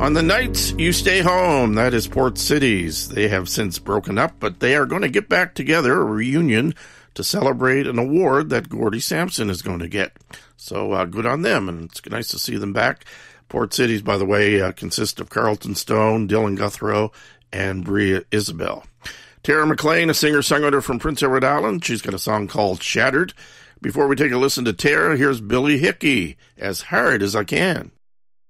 On the night you stay home, that is Port Cities. They have since broken up, but they are going to get back together, a reunion, to celebrate an award that Gordie Sampson is going to get. So good on them, and it's nice to see them back. Port Cities, by the way, consists of Carlton Stone, Dylan Guthrow, and Bria Isabel. Tara McLean, a singer-songwriter from Prince Edward Island. She's got a song called Shattered. Before we take a listen to Tara, here's Billy Hickey, As Hard As I Can.